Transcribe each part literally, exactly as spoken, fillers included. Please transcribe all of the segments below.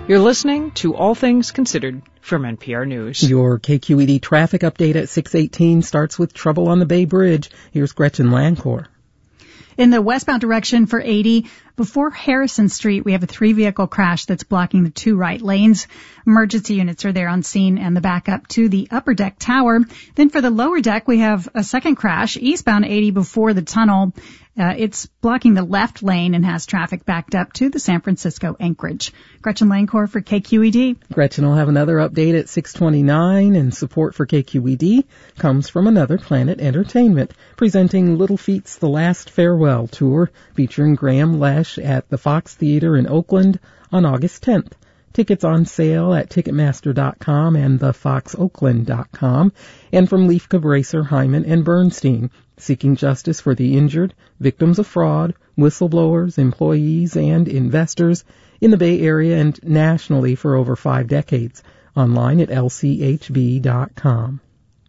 You're listening to All Things Considered from N P R News. Your K Q E D traffic update at six eighteen starts with trouble on the Bay Bridge. Here's Gretchen Lancor. In the westbound direction for eighty, before Harrison Street, we have a three-vehicle crash that's blocking the two right lanes. Emergency units are there on scene and the backup to the upper deck tower. Then for the lower deck, we have a second crash, eastbound eighty before the tunnel. Uh, it's blocking the left lane and has traffic backed up to the San Francisco Anchorage. Gretchen Lancor for K Q E D. Gretchen will have another update at six twenty-nine, and support for K Q E D comes from Another Planet Entertainment, presenting Little Feat's The Last Farewell Tour, featuring Graham Lesh at the Fox Theater in Oakland on August tenth. Tickets on sale at Ticketmaster dot com and the fox oakland dot com. And from Leif Cabraser, Hyman, and Bernstein, seeking justice for the injured, victims of fraud, whistleblowers, employees, and investors in the Bay Area and nationally for over five decades. Online at L C H B dot com.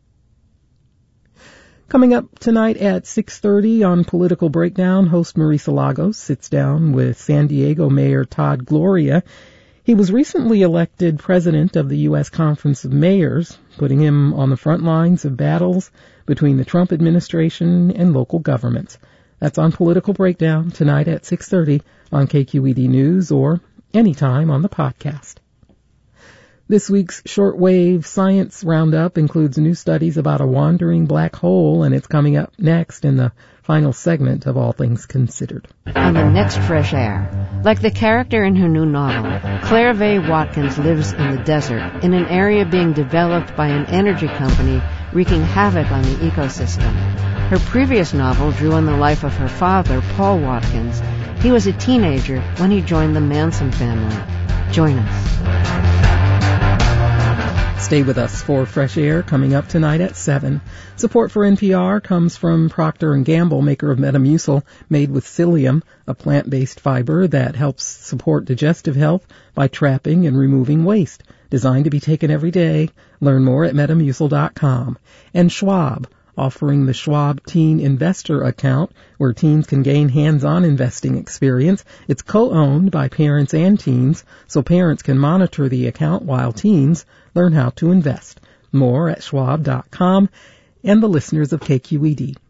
Coming up tonight at six thirty on Political Breakdown, host Marisa Lagos sits down with San Diego Mayor Todd Gloria. He was recently elected president of the U S Conference of Mayors, putting him on the front lines of battles between the Trump administration and local governments. That's on Political Breakdown tonight at six thirty on K Q E D News or anytime on the podcast. This week's Shortwave Science Roundup includes new studies about a wandering black hole, and it's coming up next in the final segment of All Things Considered. On the next Fresh Air, like the character in her new novel, Claire Vaye Watkins lives in the desert in an area being developed by an energy company wreaking havoc on the ecosystem. Her previous novel drew on the life of her father, Paul Watkins. He was a teenager when he joined the Manson family. Join us. Stay with us for Fresh Air coming up tonight at seven. Support for N P R comes from Procter and Gamble, maker of Metamucil, made with psyllium, a plant-based fiber that helps support digestive health by trapping and removing waste. Designed to be taken every day. Learn more at metamucil dot com. And Schwab, offering the Schwab Teen Investor Account, where teens can gain hands-on investing experience. It's co-owned by parents and teens, so parents can monitor the account while teens learn how to invest. More at schwab dot com and the listeners of K Q E D.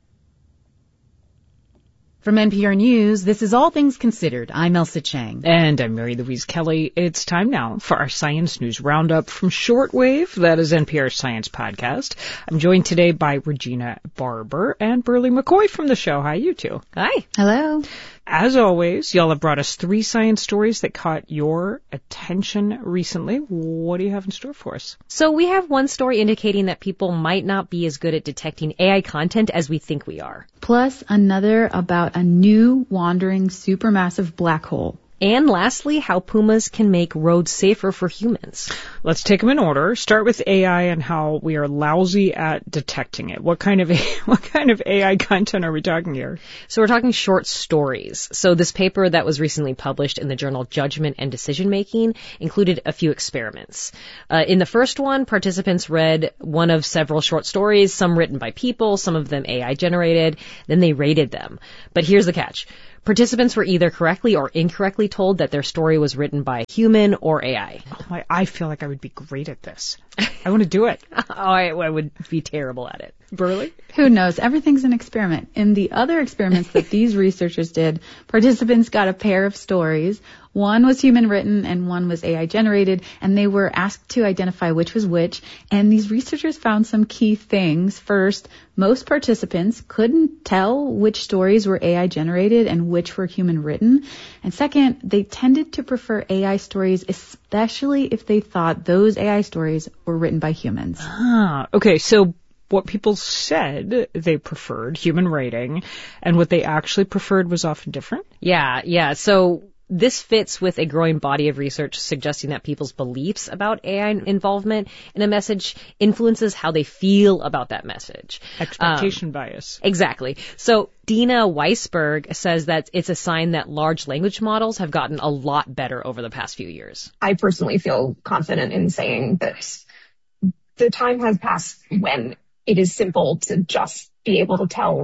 From N P R News, this is All Things Considered. I'm Elsa Chang. And I'm Mary Louise Kelly. It's time now for our Science News Roundup from Shortwave. That is N P R's Science Podcast. I'm joined today by Regina Barber and Burley McCoy from the show. Hi, you two. Hi. Hello. As always, y'all have brought us three science stories that caught your attention recently. What do you have in store for us? So we have one story indicating that people might not be as good at detecting A I content as we think we are. Plus another about a new wandering supermassive black hole. And lastly, how pumas can make roads safer for humans. Let's take them in order. Start with A I and how we are lousy at detecting it. What kind of what kind of A I content are we talking here? So we're talking short stories. So this paper that was recently published in the journal Judgment and Decision Making included a few experiments. Uh, in the first one, participants read one of several short stories, some written by people, some of them A I generated. Then they rated them. But here's the catch. Participants were either correctly or incorrectly told that their story was written by human or A I. Oh, I, I feel like I would be great at this. I want to do it. oh, I, I would be terrible at it. Burley? Who knows? Everything's an experiment. In the other experiments that these researchers did, participants got a pair of stories. One was human written and one was A I generated, and they were asked to identify which was which. And these researchers found some key things. First, most participants couldn't tell which stories were A I generated and which were human written. And second, they tended to prefer A I stories, especially if they thought those A I stories were written by humans. Ah, okay, so what people said they preferred, human writing, and what they actually preferred was often different? Yeah, yeah. So this fits with a growing body of research suggesting that people's beliefs about A I involvement in a message influences how they feel about that message. Expectation um, bias. Exactly. So Dina Weisberg says that it's a sign that large language models have gotten a lot better over the past few years. I personally feel confident in saying that the time has passed when it is simple to just be able to tell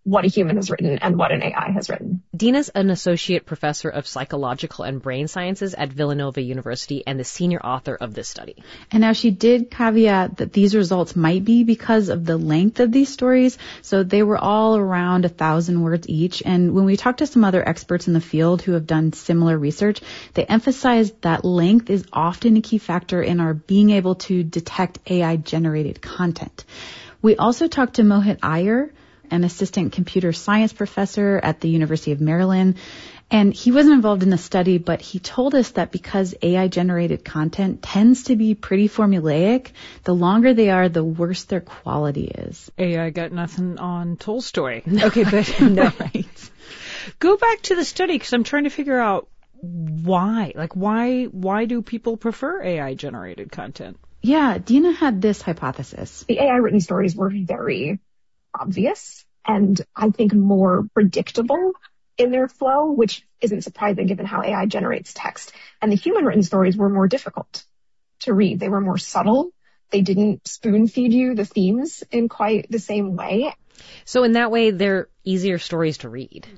what a human has written and what an A I has written. Dina's an associate professor of psychological and brain sciences at Villanova University and the senior author of this study. And now she did caveat that these results might be because of the length of these stories. So they were all around a thousand words each. And when we talked to some other experts in the field who have done similar research, they emphasized that length is often a key factor in our being able to detect A I-generated content. We also talked to Mohit Iyer, an assistant computer science professor at the University of Maryland. And he wasn't involved in the study, but he told us that because A I-generated content tends to be pretty formulaic, the longer they are, the worse their quality is. A I got nothing on Tolstoy. Okay, but no. Right. Go back to the study, because I'm trying to figure out why. Like, why, why do people prefer A I-generated content? Yeah, Dina had this hypothesis. The A I-written stories were very obvious and I think more predictable in their flow, which isn't surprising given how A I generates text. And the human-written stories were more difficult to read. They were more subtle. They didn't spoon-feed you the themes in quite the same way. So in that way, they're easier stories to read.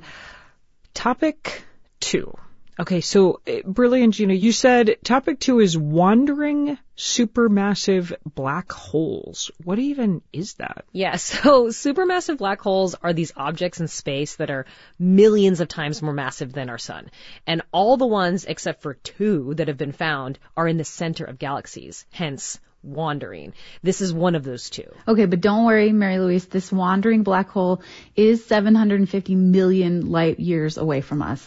Topic two. Okay, so Burley and Gina, you said topic two is wandering supermassive black holes. What even is that? Yeah, so supermassive black holes are these objects in space that are millions of times more massive than our sun. And all the ones except for two that have been found are in the center of galaxies, hence wandering. This is one of those two. Okay, but don't worry, Mary Louise, this wandering black hole is seven hundred fifty million light years away from us.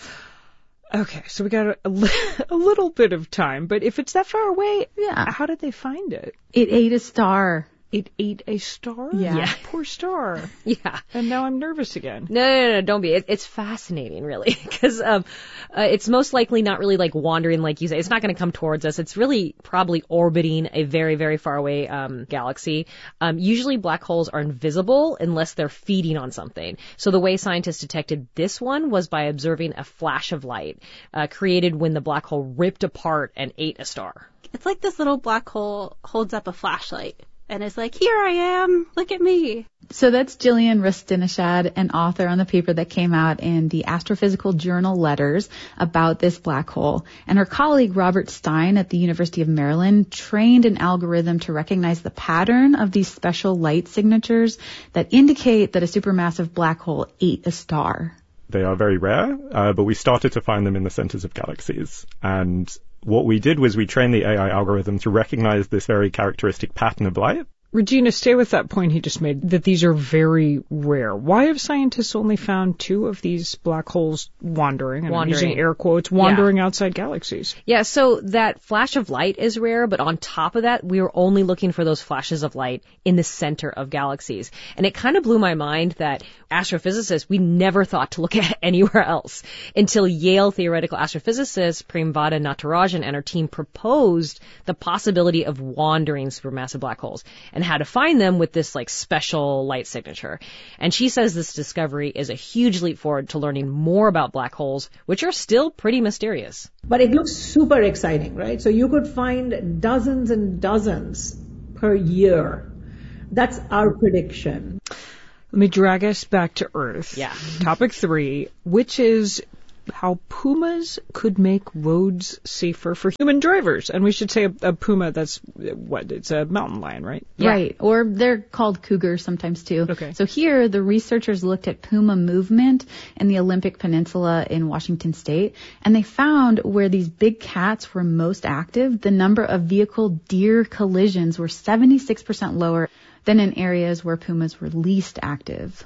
Okay, so we got a, a, li- a little bit of time, but if it's that far away, yeah, how did they find it? It ate a star. It ate a star? Yeah. yeah. Poor star. Yeah. And now I'm nervous again. No, no, no, don't be. It, it's fascinating, really, because um, uh, it's most likely not really like wandering, like you say. It's not going to come towards us. It's really probably orbiting a very, very far away um, galaxy. Um, usually black holes are invisible unless they're feeding on something. So the way scientists detected this one was by observing a flash of light uh, created when the black hole ripped apart and ate a star. It's like this little black hole holds up a flashlight. And it's like, here I am, look at me. So that's Jillian Rustinishad, an author on the paper that came out in the Astrophysical Journal Letters about this black hole. And her colleague, Robert Stein at the University of Maryland, trained an algorithm to recognize the pattern of these special light signatures that indicate that a supermassive black hole ate a star. They are very rare, uh, but we started to find them in the centers of galaxies. And what we did was we trained the A I algorithm to recognize this very characteristic pattern of light. Regina, stay with that point he just made, that these are very rare. Why have scientists only found two of these black holes wandering, and wandering. I'm using air quotes, wandering yeah. outside galaxies? Yeah, so that flash of light is rare, but on top of that, we were only looking for those flashes of light in the center of galaxies. And it kind of blew my mind that astrophysicists, we never thought to look at anywhere else until Yale theoretical astrophysicist Premvada Natarajan and her team proposed the possibility of wandering supermassive black holes and how to find them with this like special light signature. And she says this discovery is a huge leap forward to learning more about black holes, which are still pretty mysterious. But it looks super exciting, right? So you could find dozens and dozens per year. That's our prediction. Let me drag us back to Earth. Yeah. Topic three, which is how pumas could make roads safer for human drivers. And we should say a, a puma, that's what? It's a mountain lion, right? Yeah. Right. Or they're called cougars sometimes too. Okay. So here, the researchers looked at puma movement in the Olympic Peninsula in Washington State, and they found where these big cats were most active, the number of vehicle-deer collisions were seventy-six percent lower than in areas where pumas were least active.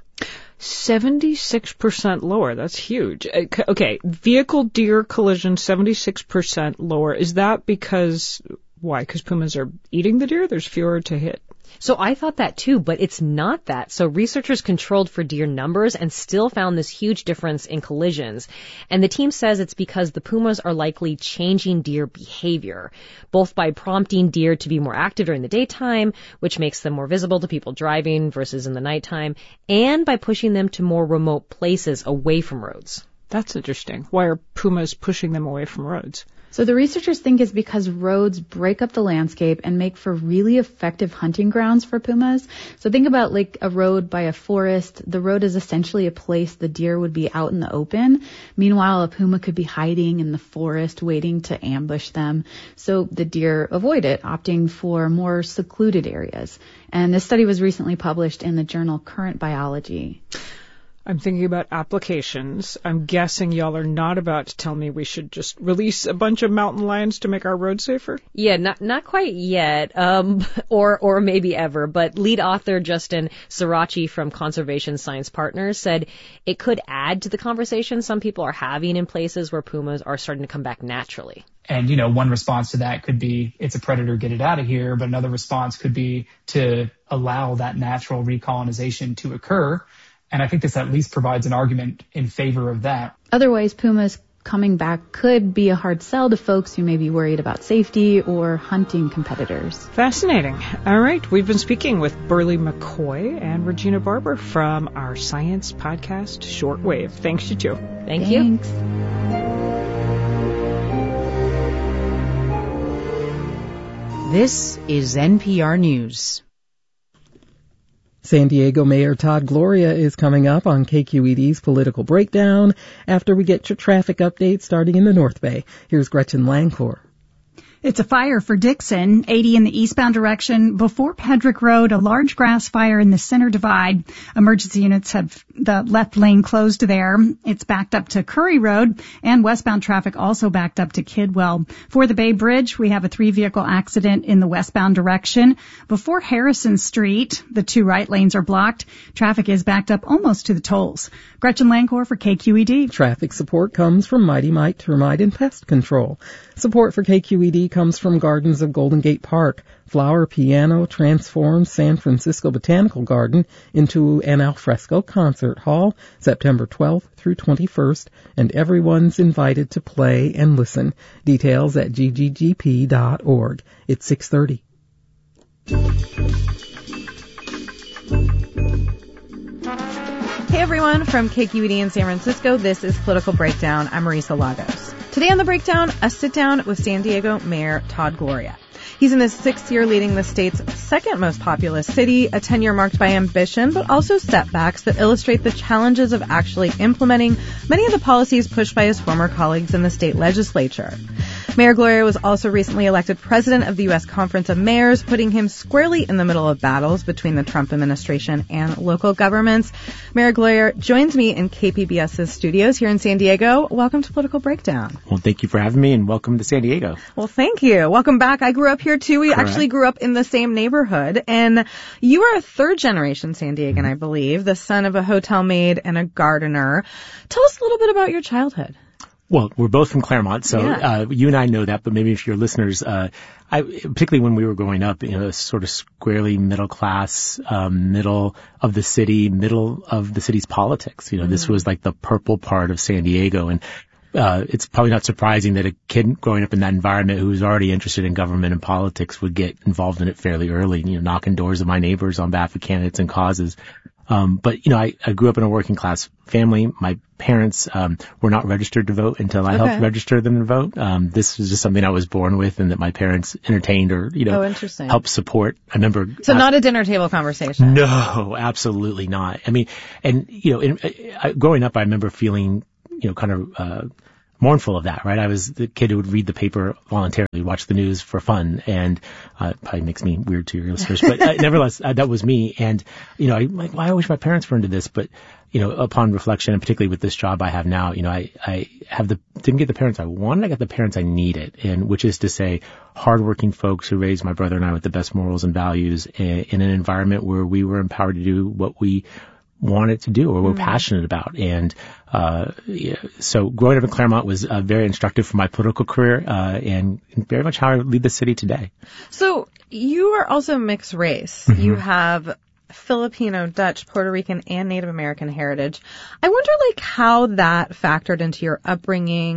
seventy-six percent lower. That's huge. Okay, vehicle-deer collision, seventy-six percent lower. Is that because, why? Because pumas are eating the deer? There's fewer to hit? So I thought that too, but it's not that. So researchers controlled for deer numbers and still found this huge difference in collisions. And the team says it's because the pumas are likely changing deer behavior, both by prompting deer to be more active during the daytime, which makes them more visible to people driving versus in the nighttime, and by pushing them to more remote places away from roads. That's interesting. Why are pumas pushing them away from roads? So the researchers think it's because roads break up the landscape and make for really effective hunting grounds for pumas. So think about like a road by a forest. The road is essentially a place the deer would be out in the open. Meanwhile, a puma could be hiding in the forest waiting to ambush them. So the deer avoid it, opting for more secluded areas. And this study was recently published in the journal Current Biology. I'm thinking about applications. I'm guessing y'all are not about to tell me we should just release a bunch of mountain lions to make our roads safer? Yeah, not not quite yet, um, or or maybe ever. But lead author Justin Sirachi from Conservation Science Partners said it could add to the conversation some people are having in places where pumas are starting to come back naturally. And, you know, one response to that could be, it's a predator, get it out of here. But another response could be to allow that natural recolonization to occur. And I think this at least provides an argument in favor of that. Otherwise, pumas coming back could be a hard sell to folks who may be worried about safety or hunting competitors. Fascinating. All right. We've been speaking with Berly McCoy and Regina Barber from our science podcast, Shortwave. Thanks, you two. Thank Thanks. you. This is N P R News. San Diego Mayor Todd Gloria is coming up on K Q E D's Political Breakdown after we get your traffic updates starting in the North Bay. Here's Gretchen Lancor. It's a fire for Dixon, eighty in the eastbound direction. Before Pedrick Road, a large grass fire in the center divide. Emergency units have the left lane closed there. It's backed up to Curry Road, and westbound traffic also backed up to Kidwell. For the Bay Bridge, we have a three-vehicle accident in the westbound direction. Before Harrison Street, the two right lanes are blocked. Traffic is backed up almost to the tolls. Gretchen Lancor for K Q E D. Traffic support comes from Mighty Mite Termite and Pest Control. Support for K Q E D comes from Gardens of Golden Gate Park. Flower Piano transforms San Francisco Botanical Garden into an alfresco concert hall September twelfth through twenty-first, and everyone's invited to play and listen. Details at g g g p dot org. It's six thirty. Hey everyone, from K Q E D in San Francisco, this is Political Breakdown. I'm Marisa Lagos. Today on The Breakdown, a sit-down with San Diego Mayor Todd Gloria. He's in his sixth year leading the state's second most populous city, a tenure marked by ambition, but also setbacks that illustrate the challenges of actually implementing many of the policies pushed by his former colleagues in the state legislature. Mayor Gloria was also recently elected president of the U S Conference of Mayors, putting him squarely in the middle of battles between the Trump administration and local governments. Mayor Gloria joins me in K P B S's studios here in San Diego. Welcome to Political Breakdown. Well, thank you for having me, and welcome to San Diego. Well, thank you. Welcome back. I grew up here, too. We Correct. actually grew up in the same neighborhood, and you are a third-generation San Diegan, mm-hmm. I believe, the son of a hotel maid and a gardener. Tell us a little bit about your childhood. Well, we're both from Claremont, so yeah. uh, you and I know that, but maybe if your listeners, uh, I, particularly when we were growing up, you know, sort of squarely middle class, um, middle of the city, middle of the city's politics. You know, mm-hmm. This was like the purple part of San Diego, and uh, it's probably not surprising that a kid growing up in that environment who was already interested in government and politics would get involved in it fairly early, you know, knocking doors of my neighbors on behalf of candidates and causes. Um, but, you know, I, I grew up in a working class family. My parents, um, were not registered to vote until I okay. helped register them to vote. Um, this was just something I was born with and that my parents entertained or, you know, oh, interesting. helped support a number. So uh, not a dinner table conversation. No, absolutely not. I mean, and, you know, in, uh, growing up, I remember feeling, you know, kind of, uh, mournful of that, right? I was the kid who would read the paper voluntarily, watch the news for fun, and uh, it probably makes me weird to your listeners, but uh, nevertheless, uh, that was me. And, you know, I'm like, well, I wish my parents were into this, but, you know, upon reflection, and particularly with this job I have now, you know, I, I have the, didn't get the parents I wanted, I got the parents I needed, and which is to say, hardworking folks who raised my brother and I with the best morals and values in, in an environment where we were empowered to do what we wanted to do or we're mm-hmm. passionate about. And uh yeah, so growing up in Claremont was uh, very instructive for my political career uh and very much how I lead the city today. So you are also mixed race. Mm-hmm. You have Filipino, Dutch, Puerto Rican, and Native American heritage. I wonder like how that factored into your upbringing,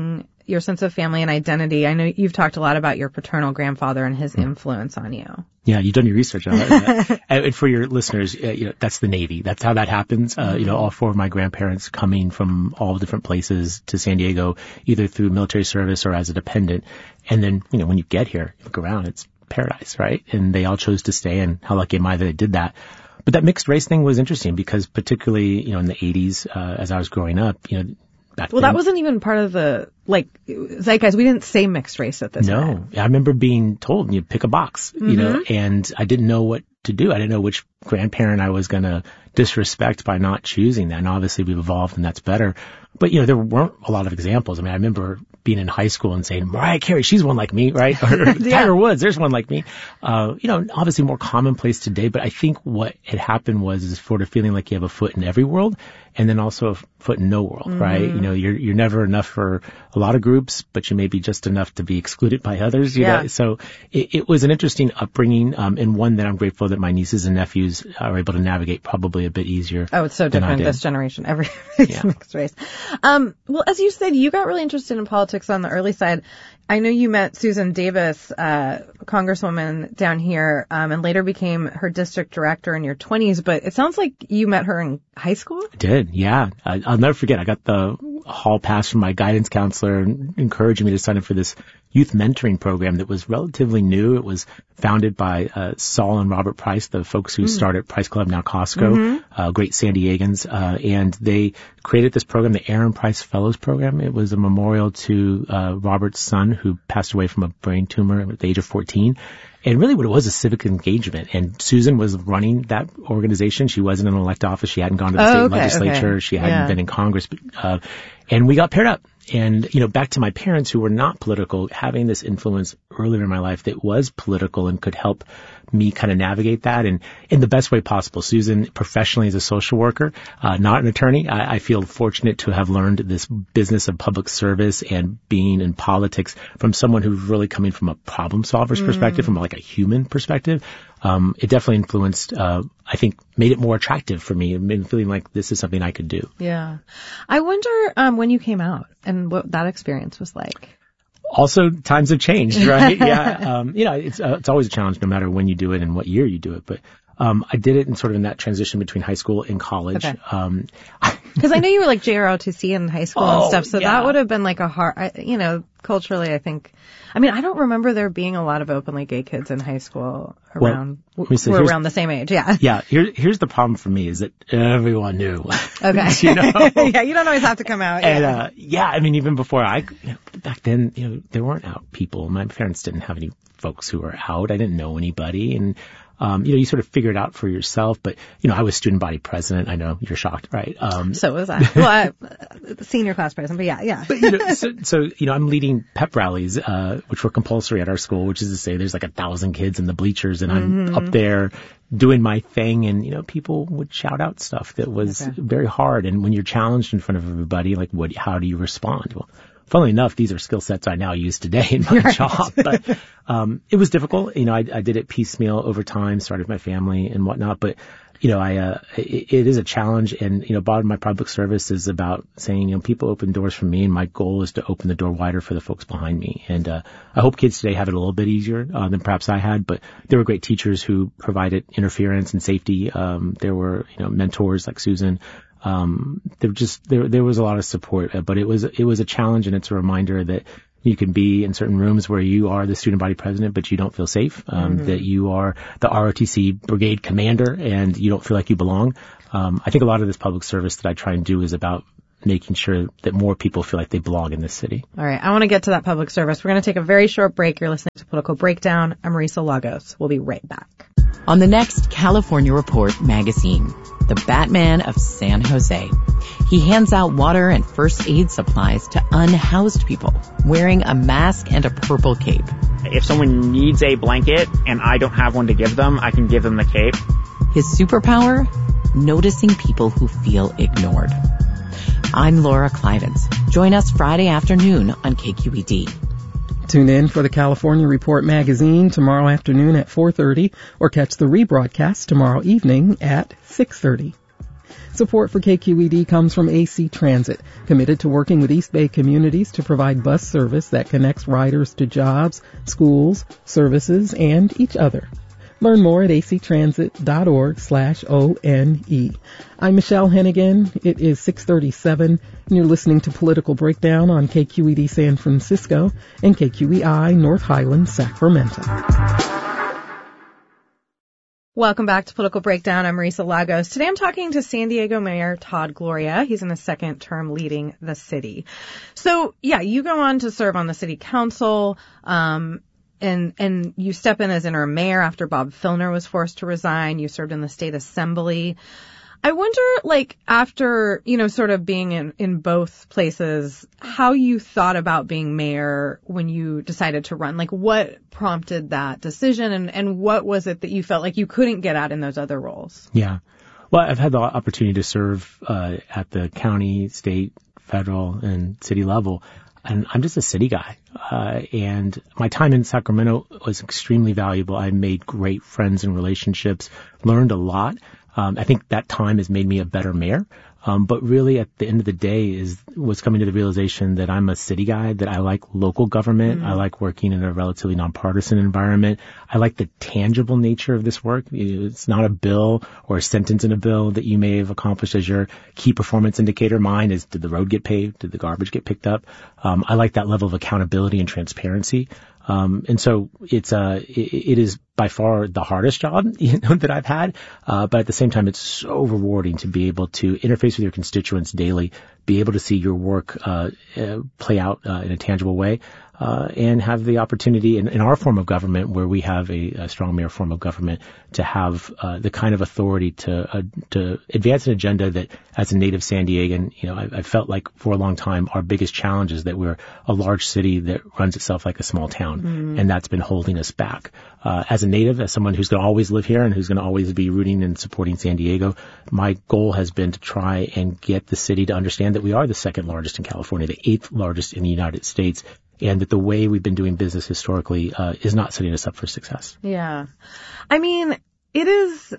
your sense of family and identity. I know you've talked a lot about your paternal grandfather and his influence on you. Yeah, you've done your research on it. And for your listeners, uh, you know, that's the Navy. That's how that happens. Uh, you know, all four of my grandparents coming from all different places to San Diego, either through military service or as a dependent. And then, you know, when you get here, you look around, it's paradise, right? And they all chose to stay, and how lucky am I that they did that. But that mixed race thing was interesting because particularly, you know, in the eighties, uh, as I was growing up, you know, back Well, then, that wasn't even part of the, like, zeitgeist. We didn't say mixed race at this time. No, I remember being told, you pick a box, you Mm-hmm. know, and I didn't know what to do. I didn't know which grandparent I was going to disrespect by not choosing that. And obviously we've evolved and that's better. But, you know, there weren't a lot of examples. I mean, I remember being in high school and saying, Mariah Carey, she's one like me, right? Or Yeah. Tiger Woods, there's one like me. Uh, you know, obviously more commonplace today, but I think what had happened was is sort of feeling like you have a foot in every world and then also a foot in no world, Mm-hmm. right? You know, you're, you're never enough for a lot of groups, but you may be just enough to be excluded by others, you Yeah. know? So it, it was an interesting upbringing, um, and one that I'm grateful that my nieces and nephews are able to navigate probably a bit easier. Oh, it's so than I different did. this generation. Every Yeah. mixed race. Um, well, as you said, you got really interested in politics on the early side. I know you met Susan Davis, uh, Congresswoman down here, um, and later became her district director in your twenties, but it sounds like you met her in high school? I did, yeah. I, I'll never forget. I got the hall pass from my guidance counselor encouraging me to sign up for this youth mentoring program that was relatively new. It was founded by uh, Saul and Robert Price, the folks who mm. started Price Club, now Costco, mm-hmm. uh, great San Diegans. Uh, and they created this program, the Aaron Price Fellows Program. It was a memorial to uh, Robert's son who passed away from a brain tumor at the age of fourteen. And really what it was is civic engagement. And Susan was running that organization. She wasn't in an elected office. She hadn't gone to the oh, state okay, legislature. Okay. She hadn't yeah. been in Congress. But, uh, and we got paired up. And, you know, back to my parents who were not political, having this influence earlier in my life that was political and could help me kind of navigate that and in the best way possible. Susan, professionally as a social worker, uh, not an attorney. I, I feel fortunate to have learned this business of public service and being in politics from someone who's really coming from a problem solver's mm. perspective, from like a human perspective. Um, it definitely influenced, uh, I think made it more attractive for me and feeling like this is something I could do. Yeah. I wonder, um, when you came out and what that experience was like. Also, times have changed, right? yeah. Um, you know, it's, uh, it's always a challenge no matter when you do it and what year you do it. But, um, I did it in sort of in that transition between high school and college. Okay. Um, Cause I know you were like J R O T C in high school oh, and stuff. So yeah. that would have been like a hard, I, you know, culturally, I think. I mean, I don't remember there being a lot of openly gay kids in high school around, well, who were around the same age. Yeah. Yeah. Here, here's the problem for me is that everyone knew. Okay. you know? yeah. You don't always have to come out. And, yeah. uh, yeah, I mean, even before I, you know, back then, you know, there weren't out people. My parents didn't have any folks who were out. I didn't know anybody. And, Um, you know, you sort of figure it out for yourself, but, you know, I was student body president. I know you're shocked, right? Um, so was I. Well, I, senior class president, but yeah, yeah. But, you know, so, so, you know, I'm leading pep rallies, uh, which were compulsory at our school, which is to say there's like a thousand kids in the bleachers and I'm mm-hmm. up there doing my thing and, you know, people would shout out stuff that was okay. very hard. And when you're challenged in front of everybody, like what, how do you respond? Well, funnily enough, these are skill sets I now use today in my right. job, but, um, it was difficult. You know, I, I did it piecemeal over time, started my family and whatnot, but, you know, I, uh, it, it is a challenge and, you know, part of my public service is about saying, you know, people open doors for me and my goal is to open the door wider for the folks behind me. And, uh, I hope kids today have it a little bit easier, uh, than perhaps I had, but there were great teachers who provided interference and safety. Um, there were, you know, mentors like Susan. Um, there just, there, there was a lot of support, but it was, it was a challenge and it's a reminder that you can be in certain rooms where you are the student body president, but you don't feel safe, um, mm-hmm. that you are the R O T C brigade commander and you don't feel like you belong. Um, I think a lot of this public service that I try and do is about making sure that more people feel like they belong in this city. All right. I want to get to that public service. We're going to take a very short break. You're listening to Political Breakdown. I'm Marisa Lagos. We'll be right back. On the next California Report magazine, the Batman of San Jose. He hands out water and first aid supplies to unhoused people wearing a mask and a purple cape. If someone needs a blanket and I don't have one to give them, I can give them the cape. His superpower? Noticing people who feel ignored. I'm Laura Clivens. Join us Friday afternoon on K Q E D. Tune in for the California Report magazine tomorrow afternoon at four thirty or catch the rebroadcast tomorrow evening at six thirty. Support for K Q E D comes from A C Transit, committed to working with East Bay communities to provide bus service that connects riders to jobs, schools, services, and each other. Learn more at actransit.org slash O-N-E. I'm Michelle Hennigan. It is six thirty-seven, and you're listening to Political Breakdown on K Q E D San Francisco and K Q E I North Highlands, Sacramento. Welcome back to Political Breakdown. I'm Marisa Lagos. Today I'm talking to San Diego Mayor Todd Gloria. He's in his second term leading the city. So, yeah, you go on to serve on the city council, um, and and you step in as interim mayor after Bob Filner was forced to resign. You served in the state assembly. I wonder, like, after, you know, sort of being in, in both places, how you thought about being mayor when you decided to run. Like, what prompted that decision, and, and what was it that you felt like you couldn't get at in those other roles? Yeah. Well, I've had the opportunity to serve uh, at the county, state, federal, and city level, and I'm just a city guy. Uh, and my time in Sacramento was extremely valuable. I made great friends and relationships, learned a lot. Um, I think that time has made me a better mayor. Um, but really at the end of the day is was coming to the realization that I'm a city guy, that I like local government. Mm-hmm. I like working in a relatively nonpartisan environment. I like the tangible nature of this work. It's not a bill or a sentence in a bill that you may have accomplished as your key performance indicator. Mine is, did the road get paved? Did the garbage get picked up? Um, I like that level of accountability and transparency. Um, and so it's, uh, it, it is by far the hardest job, you know, that I've had. Uh, but at the same time, it's so rewarding to be able to interface with your constituents daily, be able to see your work, uh, uh play out, uh, in a tangible way. Uh, and have the opportunity in, in our form of government, where we have a, a strong mayor form of government, to have uh, the kind of authority to uh, to advance an agenda that, as a native San Diegan, you know, I, I felt like for a long time our biggest challenge is that we're a large city that runs itself like a small town, mm-hmm. and that's been holding us back. Uh, as a native, as someone who's going to always live here and who's going to always be rooting and supporting San Diego, my goal has been to try and get the city to understand that we are the second largest in California, the eighth largest in the United States, and that the way we've been doing business historically uh, is not setting us up for success. Yeah. I mean, it is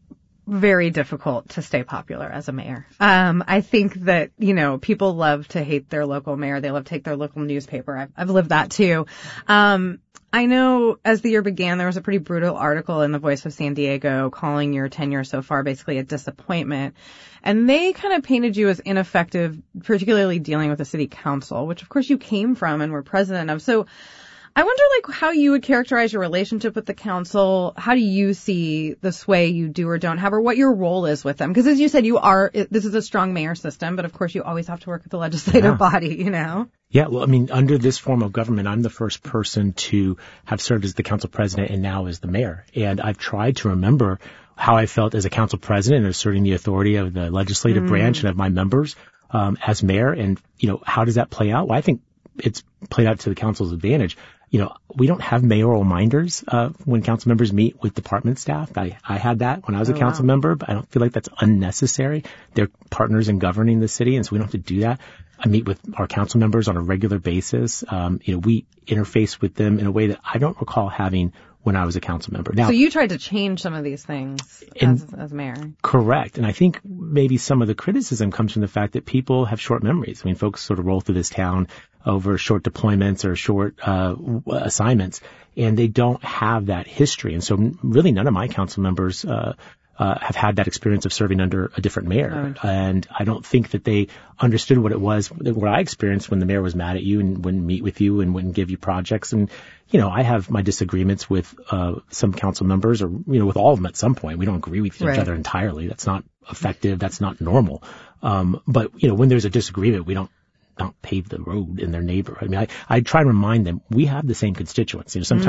very difficult to stay popular as a mayor. Um, I think that, you know, people love to hate their local mayor. They love to hate their local newspaper. I've, I've lived that too. Um, I know as the year began, there was a pretty brutal article in the Voice of San Diego calling your tenure so far basically a disappointment. And they kind of painted you as ineffective, particularly dealing with the city council, which of course you came from and were president of. So I wonder, like, how you would characterize your relationship with the council. How do you see the sway you do or don't have, or what your role is with them? Because as you said, you are, this is a strong mayor system, but of course you always have to work with the legislative yeah. body, you know? Yeah, well, I mean, under this form of government, I'm the first person to have served as the council president and now as the mayor. And I've tried to remember how I felt as a council president, asserting the authority of the legislative mm. branch and of my members um, as mayor. And, you know, how does that play out? Well, I think it's played out to the council's advantage. You know, we don't have mayoral minders uh, when council members meet with department staff. I, I had that when I was a oh, council wow. member, but I don't feel like that's unnecessary. They're partners in governing the city, and so we don't have to do that. I meet with our council members on a regular basis. Um, you know, we interface with them in a way that I don't recall having when I was a council member. Now, so you tried to change some of these things as, as mayor. Correct. And I think maybe some of the criticism comes from the fact that people have short memories. I mean, folks sort of roll through this town over short deployments or short uh assignments, and they don't have that history. And so really none of my council members uh Uh, have had that experience of serving under a different mayor. Oh, and I don't think that they understood what it was, what I experienced when the mayor was mad at you and wouldn't meet with you and wouldn't give you projects. And, you know, I have my disagreements with uh some council members, or, you know, with all of them at some point. We don't agree with each right. other entirely. That's not effective. That's not normal. Um But, you know, when there's a disagreement, we don't not pave the road in their neighborhood. I mean, I, I try to remind them we have the same constituents. You know, sometimes